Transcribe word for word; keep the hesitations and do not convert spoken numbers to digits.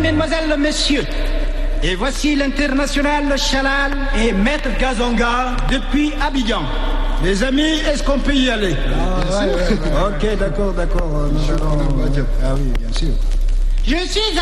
mesdemoiselles, messieurs. Et voici l'international Chalal et Maître Gazonga depuis Abidjan. Les amis, est-ce qu'on peut y aller? Ah, ouais, ouais, ouais, ouais. Ok, d'accord, d'accord. Nous allons... Ah oui, bien sûr. Je suis